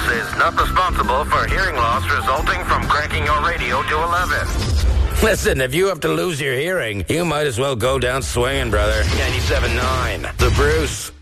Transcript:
is not responsible for hearing loss resulting from cranking your radio to 11. Listen, if you have to lose your hearing, you might as well go down swinging, brother. 97.9, The Bruce.